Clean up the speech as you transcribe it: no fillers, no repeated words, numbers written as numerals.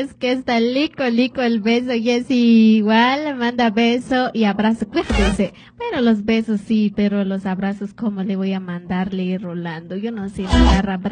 es que está lico el beso. Jessy igual le manda beso y abrazo. Cuídese. Pero los besos sí, pero los abrazos, ¿cómo le voy a mandarle ir Rolando? Yo no sé, me agarra